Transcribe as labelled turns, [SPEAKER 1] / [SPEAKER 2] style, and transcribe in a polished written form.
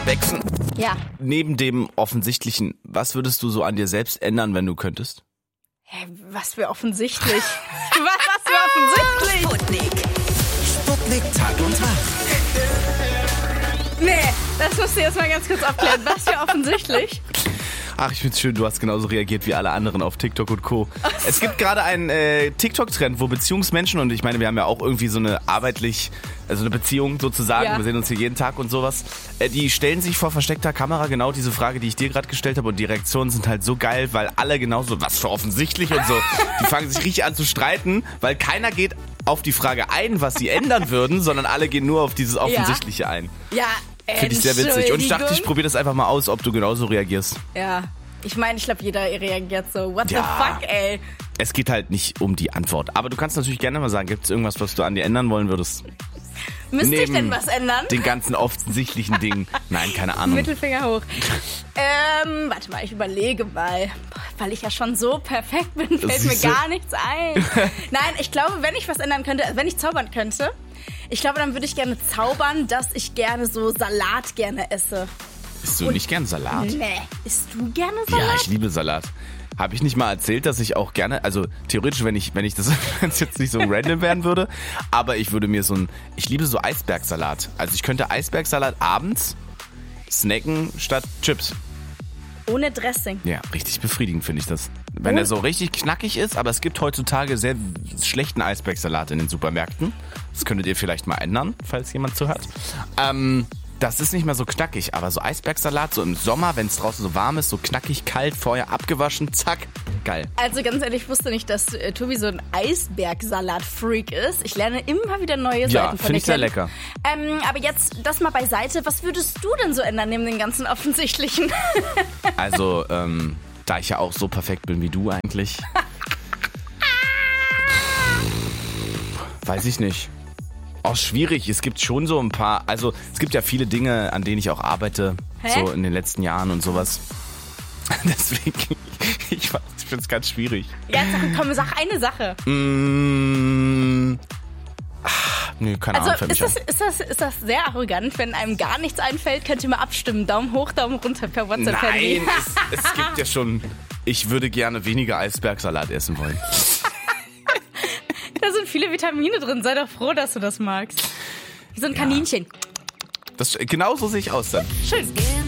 [SPEAKER 1] Bexen.
[SPEAKER 2] Ja.
[SPEAKER 1] Neben dem Offensichtlichen, was würdest du so an dir selbst ändern, wenn du könntest?
[SPEAKER 2] Hä, was für offensichtlich. was für offensichtlich.
[SPEAKER 3] Sputnik Tag und Tag.
[SPEAKER 2] Nee, das musst du jetzt mal ganz kurz abklären. Was für offensichtlich.
[SPEAKER 1] Ach, ich find's schön, du hast genauso reagiert wie alle anderen auf TikTok und Co. Es gibt gerade einen TikTok-Trend, wo Beziehungsmenschen, und ich meine, wir haben ja auch irgendwie so eine eine Beziehung sozusagen,
[SPEAKER 2] Ja.
[SPEAKER 1] wir sehen uns hier jeden Tag und sowas, die stellen sich vor versteckter Kamera genau diese Frage, die ich dir gerade gestellt habe, und die Reaktionen sind halt so geil, weil alle genauso, was für offensichtlich und so, die fangen sich richtig an zu streiten, weil keiner geht auf die Frage ein, was sie ändern würden, sondern alle gehen nur auf dieses Offensichtliche ein.
[SPEAKER 2] Ja,
[SPEAKER 1] Finde ich sehr witzig. Und ich dachte, ich probiere das einfach mal aus, ob du genauso reagierst.
[SPEAKER 2] Ja, ich meine, ich glaube, jeder reagiert so, what
[SPEAKER 1] Ja.
[SPEAKER 2] the fuck, ey.
[SPEAKER 1] Es geht halt nicht um die Antwort. Aber du kannst natürlich gerne mal sagen, gibt es irgendwas, was du an dir ändern wollen würdest?
[SPEAKER 2] Müsste ich
[SPEAKER 1] Neben
[SPEAKER 2] denn was ändern?
[SPEAKER 1] Den ganzen offensichtlichen Dingen. Nein, keine Ahnung.
[SPEAKER 2] Mittelfinger hoch. Warte mal, ich überlege mal. Boah, weil ich ja schon so perfekt bin, fällt mir
[SPEAKER 1] Siehste?
[SPEAKER 2] gar nichts ein. Nein, ich glaube, wenn ich was ändern könnte, wenn ich zaubern könnte, ich glaube, dann würde ich gerne zaubern, dass ich gerne so Salat gerne esse.
[SPEAKER 1] Isst du nicht gern Salat?
[SPEAKER 2] Nee, isst du gerne Salat?
[SPEAKER 1] Ja, ich liebe Salat. Habe ich nicht mal erzählt, dass ich auch gerne, also theoretisch, wenn ich das wenn es jetzt nicht so random werden würde, aber ich würde mir ich liebe so Eisbergsalat. Also ich könnte Eisbergsalat abends snacken statt Chips.
[SPEAKER 2] Ohne Dressing.
[SPEAKER 1] Ja, richtig befriedigend finde ich das. Wenn er so richtig knackig ist, aber es gibt heutzutage sehr schlechten Eisbergsalat in den Supermärkten. Das könntet ihr vielleicht mal ändern, falls jemand zuhört. Das ist nicht mehr so knackig, aber so Eisbergsalat, so im Sommer, wenn es draußen so warm ist, so knackig, kalt, vorher abgewaschen, zack, geil.
[SPEAKER 2] Also ganz ehrlich, ich wusste nicht, dass Tobi so ein Eisbergsalat-Freak ist. Ich lerne immer wieder neue
[SPEAKER 1] Ja,
[SPEAKER 2] Seiten von
[SPEAKER 1] finde
[SPEAKER 2] dir
[SPEAKER 1] ich sehr
[SPEAKER 2] kennen.
[SPEAKER 1] lecker.
[SPEAKER 2] Aber jetzt das mal beiseite. Was würdest du denn so ändern neben den ganzen offensichtlichen?
[SPEAKER 1] Also, da ich ja auch so perfekt bin wie du eigentlich. Weiß ich nicht. Auch schwierig. Es gibt schon so ein paar, also es gibt ja viele Dinge, an denen ich auch arbeite, so in den letzten Jahren und sowas. Deswegen, ich finde es ganz schwierig.
[SPEAKER 2] Ja, komm, sag eine Sache.
[SPEAKER 1] Nö, keine
[SPEAKER 2] Also
[SPEAKER 1] Ahnung, fällt mich ein.
[SPEAKER 2] ist das sehr arrogant, wenn einem gar nichts einfällt, könnt ihr mal abstimmen. Daumen hoch, Daumen runter per WhatsApp-Handy.
[SPEAKER 1] Nein, es gibt ja schon, ich würde gerne weniger Eisbergsalat essen wollen.
[SPEAKER 2] Da sind viele Vitamine drin. Sei doch froh, dass du das magst. Wie so ein Kaninchen.
[SPEAKER 1] Genau so sehe ich aus dann.
[SPEAKER 2] Schön.